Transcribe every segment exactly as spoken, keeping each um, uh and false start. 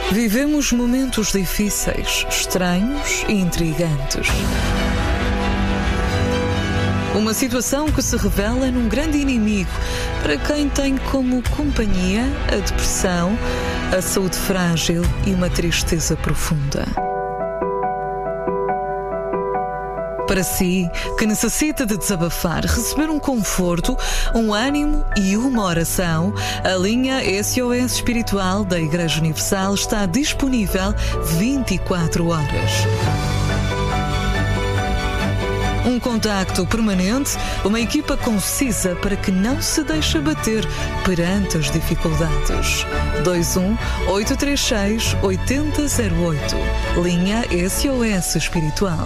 Vivemos momentos difíceis, estranhos e intrigantes. Uma situação que se revela num grande inimigo para quem tem como companhia a depressão, a saúde frágil e uma tristeza profunda. Para si, que necessita de desabafar, receber um conforto, um ânimo e uma oração, a linha S O S Espiritual da Igreja Universal está disponível vinte e quatro horas. Um contacto permanente, uma equipa concisa para que não se deixe abater perante as dificuldades. dois um oito três seis oito zero zero oito. Linha S O S Espiritual.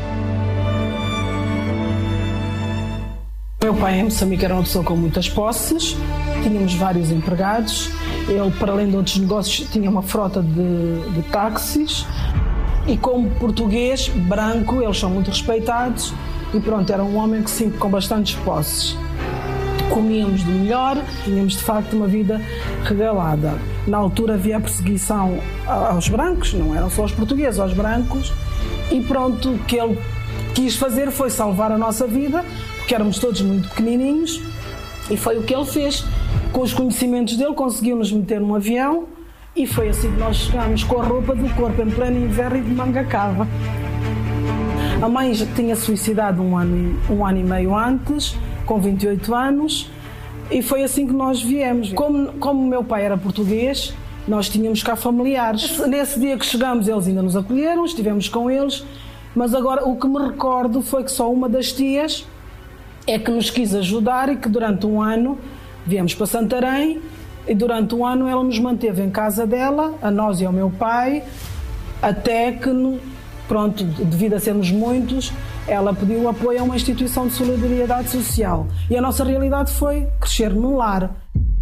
Meu pai em Moçambique era uma pessoa com muitas posses, tínhamos vários empregados, ele, para além de outros negócios, tinha uma frota de, de táxis e, como português, branco, eles são muito respeitados e pronto, era um homem que sempre com bastantes posses. Comíamos do melhor, tínhamos de facto uma vida regalada. Na altura havia a perseguição aos brancos, não eram só aos portugueses, aos brancos, e pronto, o que ele quis fazer foi salvar a nossa vida, porque éramos todos muito pequenininhos, e foi o que ele fez. Com os conhecimentos dele, conseguiu-nos meter num avião e foi assim que nós chegámos com a roupa do corpo em pleno inverno e de manga cava. A mãe já tinha suicidado um ano, um ano e meio antes, com vinte e oito anos, e foi assim que nós viemos. Como, como o meu pai era português, nós tínhamos cá familiares. Nesse dia que chegamos, eles ainda nos acolheram, estivemos com eles, mas agora o que me recordo foi que só uma das tias é que nos quis ajudar e que durante um ano viemos para Santarém e durante um ano ela nos manteve em casa dela, a nós e ao meu pai, até que, pronto, devido a sermos muitos, ela pediu apoio a uma instituição de solidariedade social. E a nossa realidade foi crescer num lar.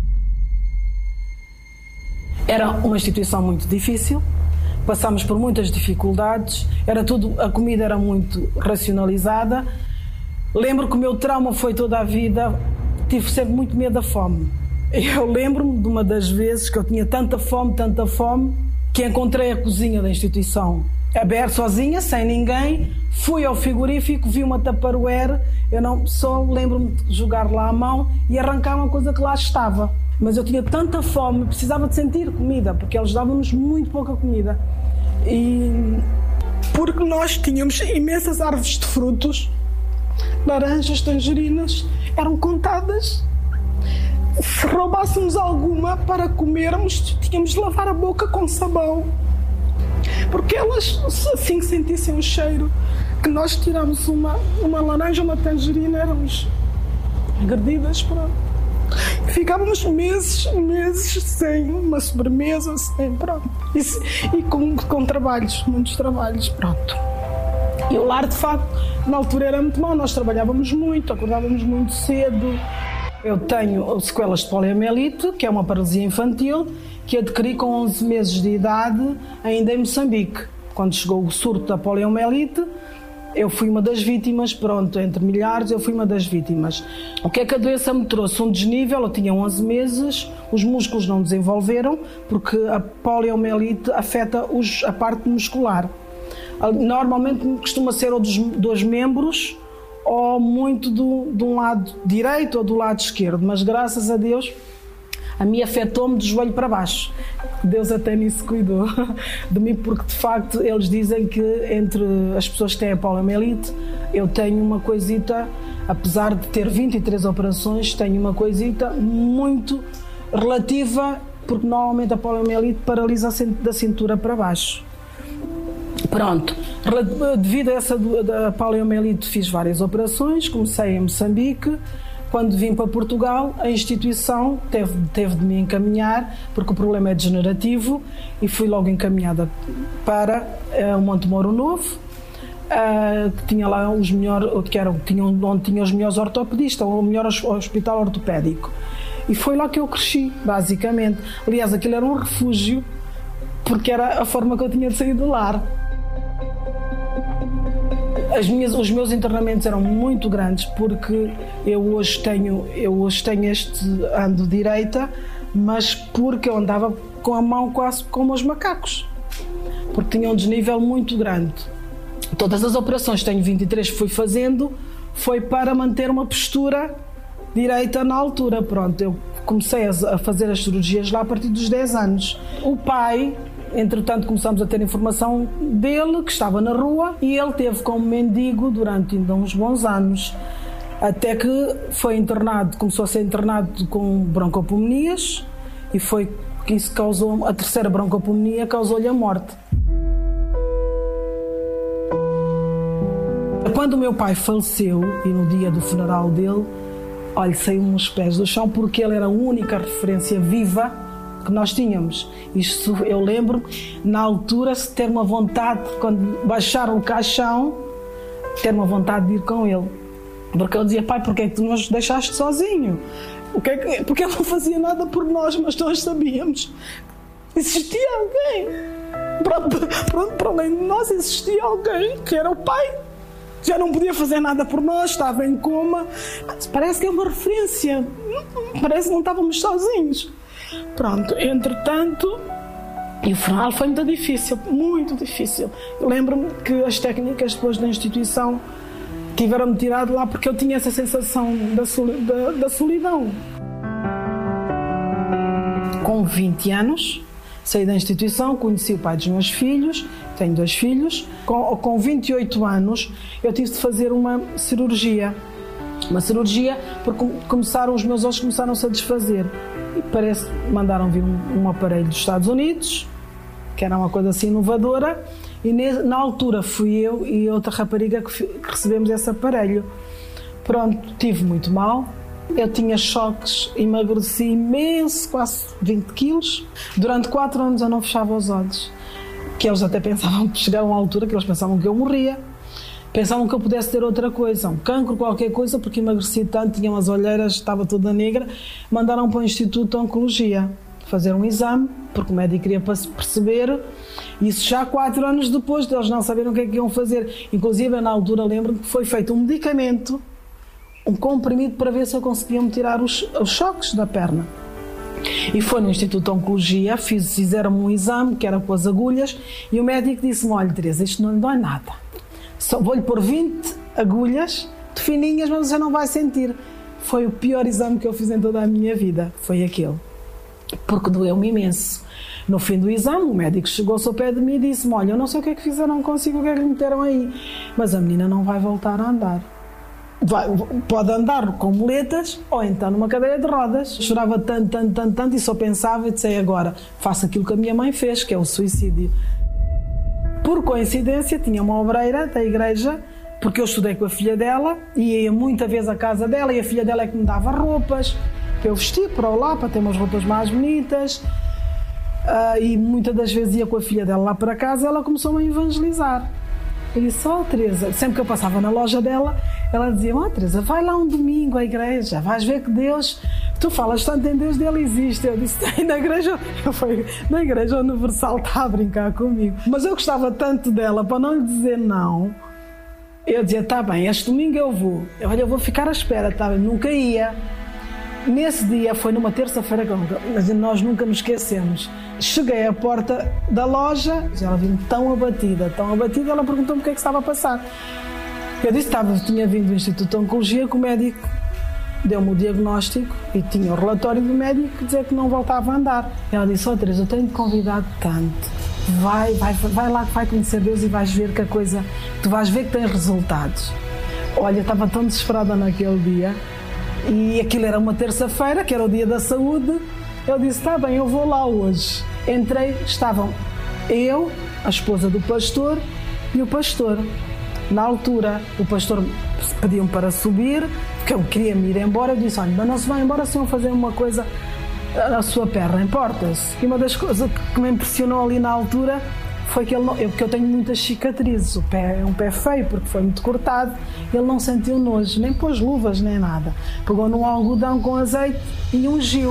Era uma instituição muito difícil, passámos por muitas dificuldades, era tudo, a comida era muito racionalizada. Lembro que o meu trauma foi toda a vida, tive sempre muito medo da fome. Eu lembro-me de uma das vezes que eu tinha tanta fome, tanta fome, que encontrei a cozinha da instituição aberta, sozinha, sem ninguém, fui ao frigorífico, vi uma Tupperware, eu não, só lembro-me de jogar lá a mão e arrancar uma coisa que lá estava. Mas eu tinha tanta fome, precisava de sentir comida, porque eles davam-nos muito pouca comida. E porque nós tínhamos imensas árvores de frutos, laranjas, tangerinas, eram contadas. Se roubássemos alguma para comermos, tínhamos de lavar a boca com sabão, porque elas, assim que sentissem o cheiro, que nós tirámos uma, uma laranja, uma tangerina, éramos agredidas, pronto. Ficávamos meses, meses sem uma sobremesa, sem, pronto. E, e com, com trabalhos, muitos trabalhos, pronto. E o lar, de facto, na altura era muito mau, nós trabalhávamos muito, acordávamos muito cedo. Eu tenho sequelas de poliomielite, que é uma paralisia infantil, que adquiri com onze meses de idade, ainda em Moçambique. Quando chegou o surto da poliomielite, eu fui uma das vítimas, pronto, entre milhares, eu fui uma das vítimas. O que é que a doença me trouxe? Um desnível, eu tinha onze meses, os músculos não desenvolveram, porque a poliomielite afeta os, a parte muscular. Normalmente costuma ser ou dos dois membros ou muito do, de um lado direito ou do lado esquerdo, mas graças a Deus a mim afetou-me do joelho para baixo. Deus até nisso cuidou de mim, porque de facto eles dizem que entre as pessoas que têm a poliomielite eu tenho uma coisita, apesar de ter vinte e três operações, tenho uma coisita muito relativa, porque normalmente a poliomielite paralisa da cintura para baixo. Pronto, devido a essa da poliomielite fiz várias operações, comecei em Moçambique. Quando vim para Portugal, a instituição teve, teve de me encaminhar, porque o problema é degenerativo, e fui logo encaminhada para uh, o Monte Moro Novo, uh, que tinha lá os melhores, que era, tinha, onde tinha os melhores ortopedistas, ou o melhor hospital ortopédico. E foi lá que eu cresci, basicamente. Aliás, aquilo era um refúgio, porque era a forma que eu tinha de sair do lar. As minhas, os meus internamentos eram muito grandes, porque eu hoje tenho, eu hoje tenho este ando direita, mas porque eu andava com a mão quase como os macacos, porque tinha um desnível muito grande. Todas as operações, tenho vinte e três que fui fazendo, foi para manter uma postura direita na altura. Pronto, eu comecei a fazer as cirurgias lá a partir dos dez anos. O pai, entretanto, começamos a ter informação dele, que estava na rua, e ele teve como mendigo durante ainda uns bons anos, até que foi internado, começou a ser internado com broncopneumonias, e foi que isso causou, a terceira broncopneumonia causou-lhe a morte. Quando o meu pai faleceu, e no dia do funeral dele, olha, saiu-me os pés do chão, porque ele era a única referência viva que nós tínhamos. Isto eu lembro, na altura, se ter uma vontade, quando baixaram o caixão, ter uma vontade de ir com ele. Porque eu dizia, pai, porque é que tu nos deixaste sozinho? O que é que... Porque ele não fazia nada por nós, mas nós sabíamos. Existia alguém. Pronto, pronto, para além de nós, existia alguém que era o pai. Já não podia fazer nada por nós, estava em coma. Parece que é uma referência. Parece que não estávamos sozinhos. Pronto, entretanto, e o funeral foi muito difícil, muito difícil. Lembro-me que as técnicas depois da instituição tiveram-me tirado lá porque eu tinha essa sensação da, soli- da, da solidão. Com vinte anos, saí da instituição, conheci o pai dos meus filhos, tenho dois filhos. Com, com vinte e oito anos, eu tive de fazer uma cirurgia. Uma cirurgia porque começaram, os meus ossos começaram-se a desfazer. E parece que mandaram vir um, um aparelho dos Estados Unidos, que era uma coisa assim inovadora, e ne, na altura fui eu e outra rapariga que, que recebemos esse aparelho. Pronto, tive muito mal. Eu tinha choques, emagreci imenso, quase vinte quilos. Durante quatro anos eu não fechava os olhos. Que eles até pensavam que chegaram à altura que eles pensavam que eu morria. Pensavam que eu pudesse ter outra coisa, um cancro, qualquer coisa, porque emagreci tanto, tinha umas olheiras, estava toda negra. Mandaram para o Instituto de Oncologia fazer um exame, porque o médico queria perceber. Isso já quatro anos depois de eles não saberem o que é que iam fazer. Inclusive, na altura, lembro-me que foi feito um medicamento, um comprimido, para ver se eu conseguia me tirar os, os choques da perna. E foi no Instituto de Oncologia, fiz, fizeram-me um exame, que era com as agulhas, e o médico disse-me, olha, Teresa, isto não lhe dói nada. Só vou-lhe pôr vinte agulhas, de fininhas, mas você não vai sentir. Foi o pior exame que eu fiz em toda a minha vida, foi aquele. Porque doeu-me imenso. No fim do exame, o médico chegou-se ao pé de mim e disse-me, olha, eu não sei o que é que fizeram consigo, o que é que lhe meteram aí, mas a menina não vai voltar a andar. Vai, pode andar com muletas ou então numa cadeira de rodas. Chorava tanto, tanto, tanto, tanto e só pensava e disse, agora faço aquilo que a minha mãe fez, que é o suicídio. Por coincidência, tinha uma obreira da igreja, porque eu estudei com a filha dela e ia muita vez à casa dela, e a filha dela é que me dava roupas para eu vestir para lá, para ter umas roupas mais bonitas. Uh, e muitas das vezes ia com a filha dela lá para casa, ela começou a evangelizar. Eu disse, ó, oh, Teresa, sempre que eu passava na loja dela, ela dizia, ó, oh, Teresa, vai lá um domingo à igreja, vais ver que Deus, tu falas tanto em Deus, Ele existe. Eu disse, tem na igreja, eu fui na igreja universal, está a brincar comigo. Mas eu gostava tanto dela, para não lhe dizer não, eu dizia, tá bem, este domingo eu vou. Eu, olha, eu vou ficar à espera, tá bem, nunca ia. Nesse dia, foi numa terça-feira, mas nós nunca nos esquecemos. Cheguei à porta da loja, ela viu-me tão abatida, tão abatida, ela perguntou-me o que é que estava a passar. Eu disse que estava, tinha vindo do Instituto de Oncologia, que o médico deu-me o diagnóstico e tinha o relatório do médico que dizia que não voltava a andar. Ela disse, ó, oh, Teresa, eu tenho-te convidado tanto, vai, vai, vai lá que vai conhecer Deus e vais ver que a coisa, tu vais ver que tem resultados. Olha, eu estava tão desesperada naquele dia. E aquilo era uma terça-feira, que era o dia da saúde. Eu disse, está bem, eu vou lá hoje. Entrei, estavam eu, a esposa do pastor e o pastor. Na altura, o pastor pediu-me para subir, porque eu queria me ir embora. Eu disse, olha, mas não se vai embora se eu fazer uma coisa à sua perna, importa-se. E uma das coisas que me impressionou ali na altura foi que ele não, eu, porque eu tenho muitas cicatrizes, o pé é um pé feio porque foi muito cortado, ele não sentiu nojo, nem pôs luvas nem nada, pegou num algodão com azeite e ungiu.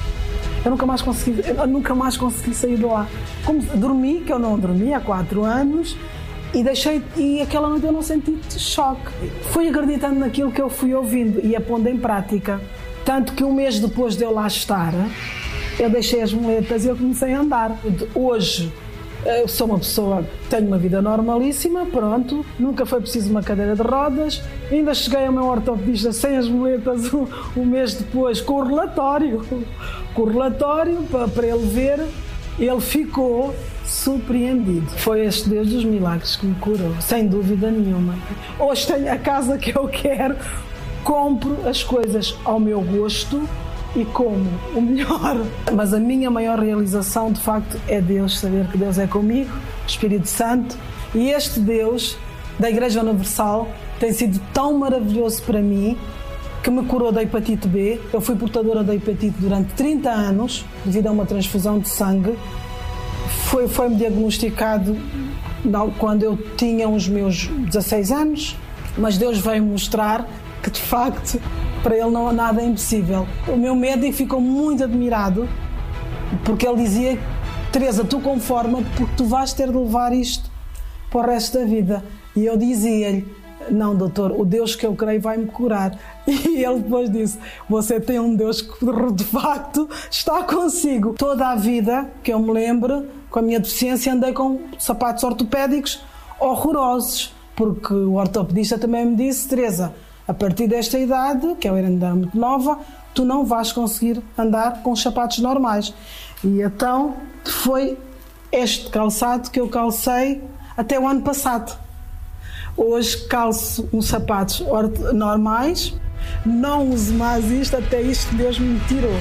Eu nunca mais consegui, eu nunca mais consegui sair de lá. Como dormi, que eu não dormi há quatro anos, e deixei, e aquela noite eu não senti choque. Fui acreditando naquilo que eu fui ouvindo e a pondo em prática. Tanto que um mês depois de eu lá estar, eu deixei as muletas e eu comecei a andar. Hoje eu sou uma pessoa, tenho uma vida normalíssima, pronto, nunca foi preciso uma cadeira de rodas, ainda cheguei ao meu ortopedista sem as muletas um, um mês depois, com o relatório, com o relatório para, para ele ver, ele ficou surpreendido. Foi este Deus dos milagres que me curou, sem dúvida nenhuma. Hoje tenho a casa que eu quero, compro as coisas ao meu gosto e como o melhor. Mas a minha maior realização, de facto, é Deus, saber que Deus é comigo, Espírito Santo, e este Deus da Igreja Universal tem sido tão maravilhoso para mim, que me curou da hepatite B. Eu fui portadora da hepatite durante trinta anos, devido a uma transfusão de sangue. Foi, foi-me diagnosticado quando eu tinha os meus dezasseis anos, mas Deus veio mostrar que, de facto, para ele não há nada impossível. O meu médico ficou muito admirado, porque ele dizia: Teresa, tu conforma-te, porque tu vais ter de levar isto para o resto da vida. E eu dizia-lhe: não, doutor, o Deus que eu creio vai me curar. E ele depois disse: você tem um Deus que de facto está consigo. Toda a vida que eu me lembro, com a minha deficiência, andei com sapatos ortopédicos horrorosos, porque o ortopedista também me disse: Teresa, a partir desta idade, que eu era ainda muito nova, tu não vais conseguir andar com os sapatos normais. E então foi este calçado que eu calcei até o ano passado. Hoje calço uns sapatos normais, não uso mais isto, até isto Deus me tirou.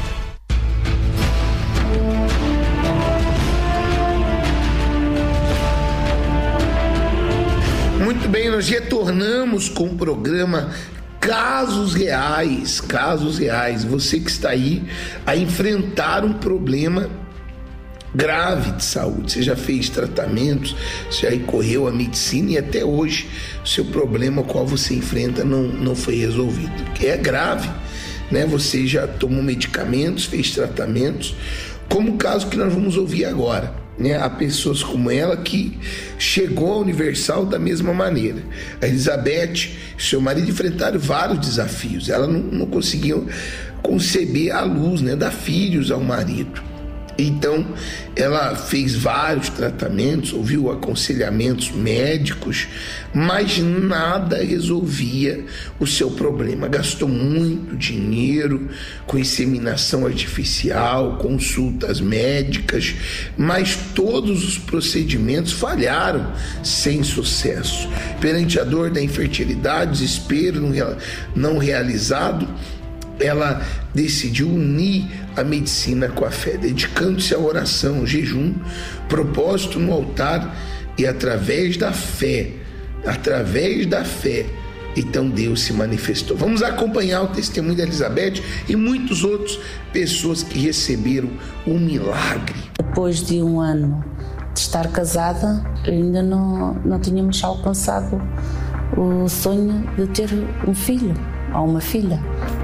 Muito bem, nós retornamos com o programa Casos Reais, Casos Reais. Você que está aí a enfrentar um problema grave de saúde, você já fez tratamentos, você já recorreu à medicina e até hoje o seu problema qual você enfrenta não, não foi resolvido, que é grave, né? Você já tomou medicamentos, fez tratamentos, como o caso que nós vamos ouvir agora, né? Há pessoas como ela que chegou à Universal da mesma maneira. A Elizabeth e seu marido enfrentaram vários desafios, ela não, não conseguiu conceber a luz, né? Dar filhos ao marido. Então, ela fez vários tratamentos, ouviu aconselhamentos médicos, mas nada resolvia o seu problema. Gastou muito dinheiro com inseminação artificial, consultas médicas, mas todos os procedimentos falharam sem sucesso. Perante a dor da infertilidade, desespero não realizado, ela decidiu unir a medicina com a fé, dedicando-se à oração, ao jejum, propósito no altar, e através da fé, através da fé, então Deus se manifestou. Vamos acompanhar o testemunho da Elizabeth e muitas outras pessoas que receberam um milagre. Depois de um ano de estar casada, ainda não, não tínhamos alcançado o sonho de ter um filho ou uma filha.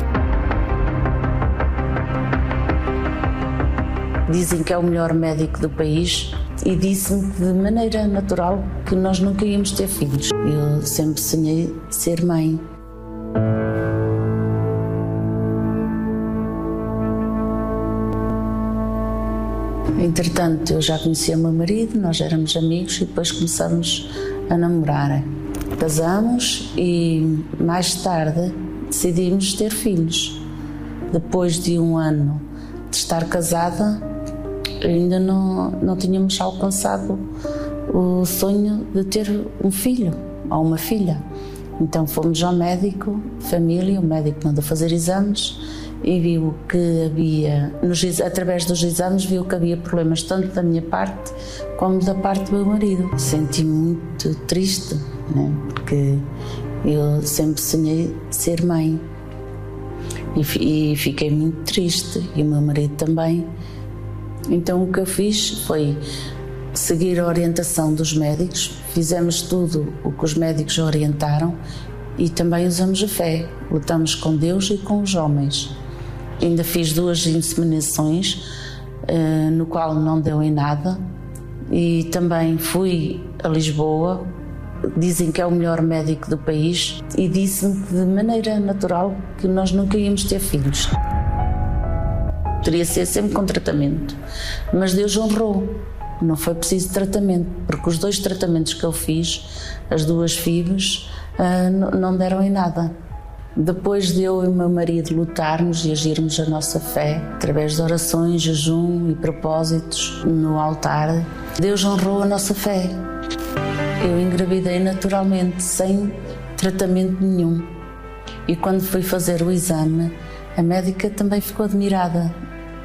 Dizem que é o melhor médico do país e disse-me de maneira natural que nós nunca íamos ter filhos. Eu sempre sonhei ser mãe. Entretanto, eu já conhecia o meu marido, nós éramos amigos e depois começamos a namorar. Casamos e mais tarde decidimos ter filhos. Depois de um ano de estar casada, ainda não, não tínhamos alcançado o sonho de ter um filho ou uma filha. Então fomos ao médico, família, o médico mandou fazer exames e viu que havia, nos, através dos exames, viu que havia problemas tanto da minha parte como da parte do meu marido. Senti-me muito triste, né? Porque eu sempre sonhei ser mãe e, e fiquei muito triste, e o meu marido também. Então o que eu fiz foi seguir a orientação dos médicos, fizemos tudo o que os médicos orientaram e também usamos a fé, lutamos com Deus e com os homens. Ainda fiz duas inseminações, uh, no qual não deu em nada, e também fui a Lisboa, dizem que é o melhor médico do país, e disse-me de maneira natural que nós nunca íamos ter filhos. teria de ser sempre com tratamento. Mas Deus honrou, não foi preciso tratamento, porque os dois tratamentos que eu fiz, as duas fibras, uh, não deram em nada. Depois de eu e o meu marido lutarmos e agirmos a nossa fé, através de orações, jejum e propósitos no altar, Deus honrou a nossa fé. Eu engravidei naturalmente, sem tratamento nenhum. E quando fui fazer o exame, a médica também ficou admirada,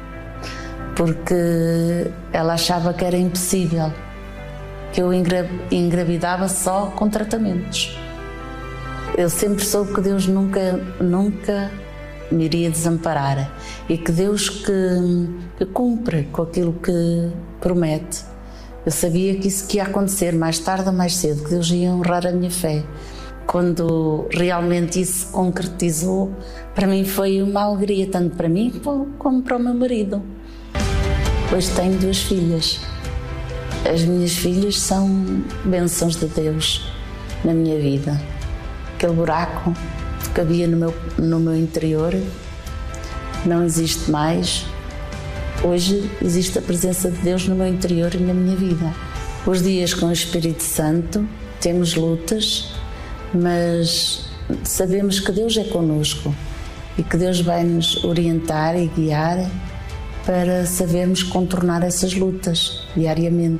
porque ela achava que era impossível, que eu engravidava só com tratamentos. Eu sempre soube que Deus nunca, nunca me iria desamparar e que Deus que, que cumpre com aquilo que promete. Eu sabia que isso que ia acontecer mais tarde ou mais cedo, que Deus ia honrar a minha fé. Quando realmente isso se concretizou, para mim foi uma alegria, tanto para mim como para o meu marido. Hoje tenho duas filhas. As minhas filhas são bênçãos de Deus na minha vida. Aquele buraco que havia no meu, no meu interior não existe mais. Hoje existe a presença de Deus no meu interior e na minha vida. Os dias com o Espírito Santo temos lutas, mas sabemos que Deus é connosco e que Deus vai nos orientar e guiar para sabermos contornar essas lutas diariamente.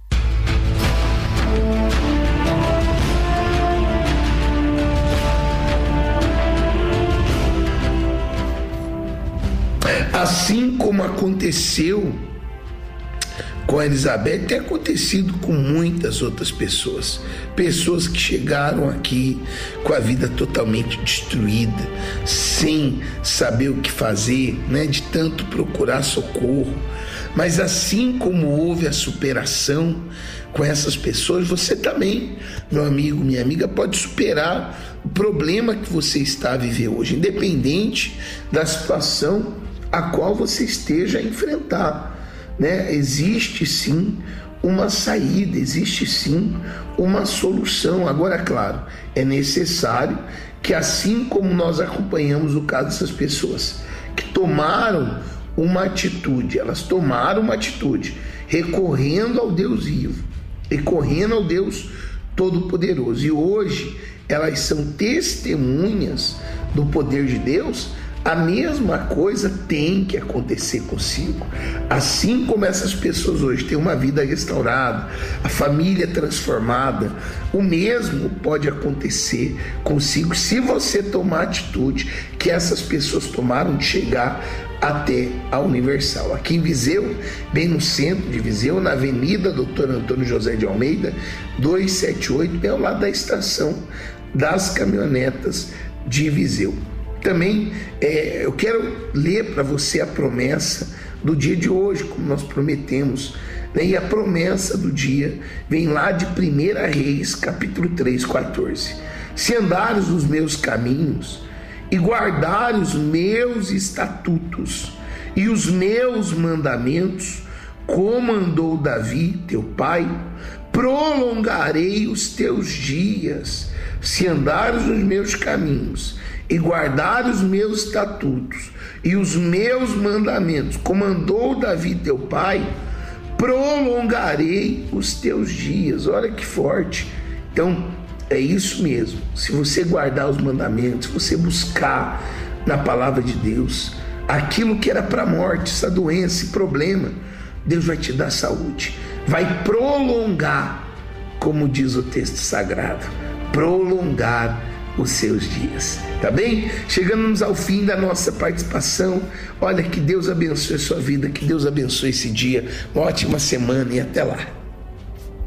Assim como aconteceu com a Elizabeth, tem acontecido com muitas outras pessoas. Pessoas que chegaram aqui com a vida totalmente destruída, sem saber o que fazer, né? De tanto procurar socorro. Mas assim como houve a superação com essas pessoas, você também, meu amigo, minha amiga, pode superar o problema que você está a viver hoje, independente da situação a qual você esteja a enfrentar, né? Existe sim uma saída, existe sim uma solução. Agora, claro, é necessário que, assim como nós acompanhamos o caso dessas pessoas que tomaram uma atitude, elas tomaram uma atitude recorrendo ao Deus vivo, recorrendo ao Deus Todo-Poderoso, e hoje elas são testemunhas do poder de Deus. A mesma coisa tem que acontecer consigo. Assim como essas pessoas hoje têm uma vida restaurada, a família transformada, o mesmo pode acontecer consigo se você tomar a atitude que essas pessoas tomaram de chegar até a Universal. Aqui em Viseu, bem no centro de Viseu, na Avenida doutor Antônio José de Almeida, duzentos e setenta e oito, bem ao lado da estação das caminhonetas de Viseu. Também é, eu quero ler para você a promessa do dia de hoje, como nós prometemos, né? E a promessa do dia vem lá de primeira Reis, capítulo três, quatorze. Se andares nos meus caminhos e guardares os meus estatutos e os meus mandamentos, como andou Davi, teu pai, prolongarei os teus dias. Se andares nos meus caminhos e guardar os meus estatutos e os meus mandamentos, como andou Davi teu pai, prolongarei os teus dias. Olha que forte. Então é isso mesmo. Se você guardar os mandamentos, se você buscar na palavra de Deus aquilo que era para a morte, essa doença, esse problema, Deus vai te dar saúde, vai prolongar, como diz o texto sagrado, prolongar os seus dias, tá bem? Chegamos ao fim da nossa participação. Olha, que Deus abençoe a sua vida, que Deus abençoe esse dia, uma ótima semana e até lá.